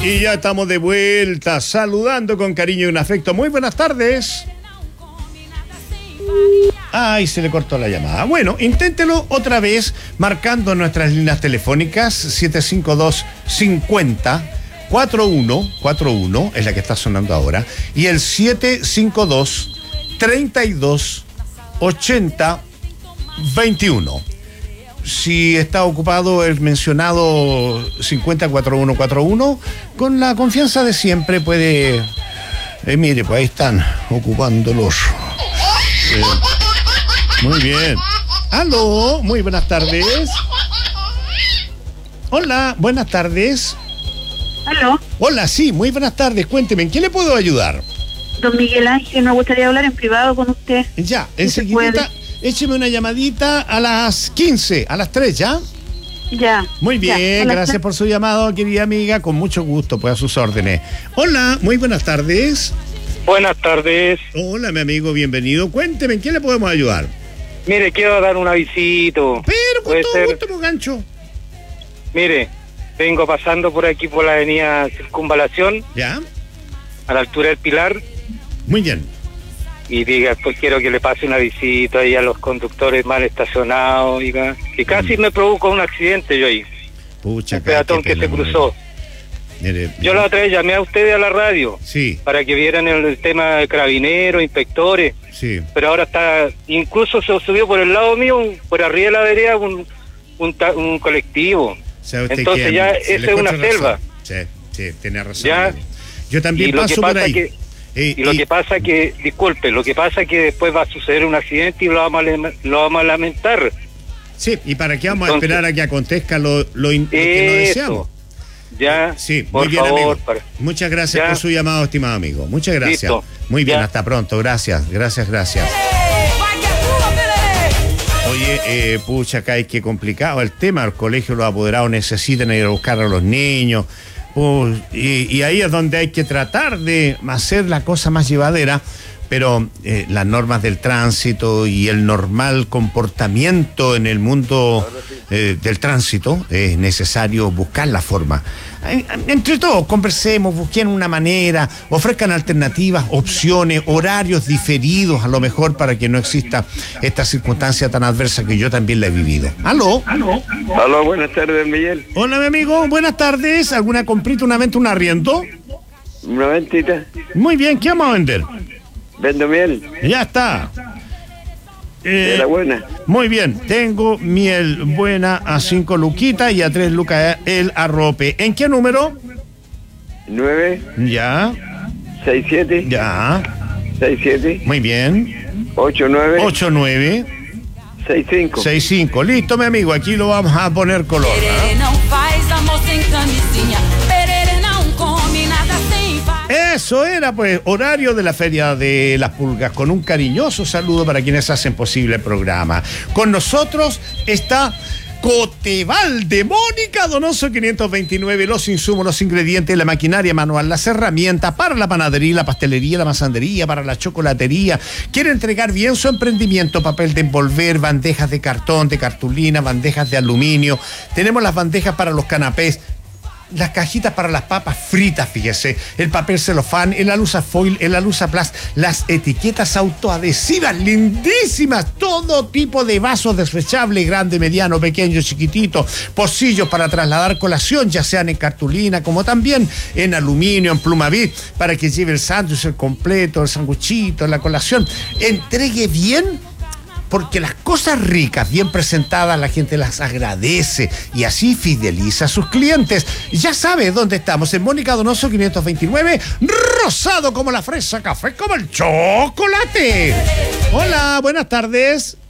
Y ya estamos de vuelta, saludando con cariño y un afecto. Muy buenas tardes. Ay, se le cortó la llamada. Bueno, inténtelo otra vez marcando nuestras líneas telefónicas 752-50-4141, es la que está sonando ahora, y el 752-32-80-21. Si está ocupado el mencionado 504141, con la confianza de siempre puede... mire, pues ahí están ocupándolos. Muy bien. Aló, muy buenas tardes. Hola, buenas tardes. ¿Aló? Hola, sí, muy buenas tardes. Cuénteme, ¿en qué le puedo ayudar? Don Miguel Ángel, me gustaría hablar en privado con usted. Ya, enseguida, écheme una llamadita a las 15, a las 3, ¿ya? Ya. Muy bien, ya, gracias por su llamado, querida amiga, con mucho gusto, pues a sus órdenes. Hola, muy buenas tardes. Buenas tardes. Hola, mi amigo, bienvenido. Cuénteme, ¿en qué le podemos ayudar? Mire, quiero dar un avisito. Pero con Puede todo ser. gusto, pues, gancho. Mire, vengo pasando por aquí por la avenida Circunvalación, ¿Ya? a la altura del Pilar, Muy bien. y diga, pues quiero que le pase un avisito ahí a los conductores mal estacionados, diga, que casi me provocó un accidente yo ahí, Pucha, un peatón que se cruzó. Mire, Yo la otra vez llamé a ustedes a la radio Sí, para que vieran el tema de carabineros, inspectores, sí. pero ahora está, incluso se subió por el lado mío, por arriba de la vereda, un colectivo. ¿Sabe usted Entonces que ya se esa le es una encuentra selva. razón? Sí, tiene razón. Ya. Mire. Yo también Y lo que paso por pasa ahí. que- Y lo que pasa que, disculpe, lo que pasa que después va a suceder un accidente y lo vamos a lamentar. Sí, ¿y para qué vamos a Entonces, esperar a que acontezca lo que no deseamos? Ya, Sí, por muy bien, favor. amigo. Muchas gracias Ya. por su llamado, estimado amigo. Muchas gracias. Listo. Muy bien, Ya. hasta pronto. Gracias. Oye, pucha, acá hay que complicado el tema. El colegio, los apoderados necesitan ir a buscar a los niños. Y ahí es donde hay que tratar de hacer la cosa más llevadera. Pero las normas del tránsito y el normal comportamiento en el mundo del tránsito, es necesario buscar la forma. Entre todos, conversemos, busquen una manera, ofrezcan alternativas, opciones, horarios diferidos, a lo mejor, para que no exista esta circunstancia tan adversa que yo también la he vivido. ¿Aló? Aló, buenas tardes, Miguel. Hola, mi amigo, buenas tardes. ¿Alguna comprita, una venta, un arriendo? Una ventita. Muy bien, ¿qué vamos a vender? Vendo miel. Ya está. De la buena. Muy bien, tengo miel buena a 5 luquitas y a 3 lucas el arrope. ¿En qué número? 9, Ya, 67, ya, 67, muy bien. 89, 89 65. 65. Listo, mi amigo, aquí lo vamos a poner color. Perere não faz amor sem camisinha. Perere não come nada sem fazer. Eso era, pues, horario de la Feria de las Pulgas, con un cariñoso saludo para quienes hacen posible el programa. Con nosotros está Coteval de Mónica Donoso 529, los insumos, los ingredientes, la maquinaria manual, las herramientas para la panadería, la pastelería, la masandería, para la chocolatería. Quiere entregar bien su emprendimiento: papel de envolver, bandejas de cartón, de cartulina, bandejas de aluminio. Tenemos las bandejas para los canapés, las cajitas para las papas fritas, fíjese, el papel celofán, el alusa foil, el alusa plast, las etiquetas autoadhesivas lindísimas, todo tipo de vasos desechables, grande, mediano, pequeño, chiquitito, pocillos para trasladar colación, ya sean en cartulina como también en aluminio, en plumavit, para que lleve el sándwich, el completo, el sanguchito, la colación. Entregue bien, porque las cosas ricas, bien presentadas, la gente las agradece y así fideliza a sus clientes. Ya sabe dónde estamos, en Mónica Donoso 529, rosado como la fresa, café como el chocolate. Hola, buenas tardes.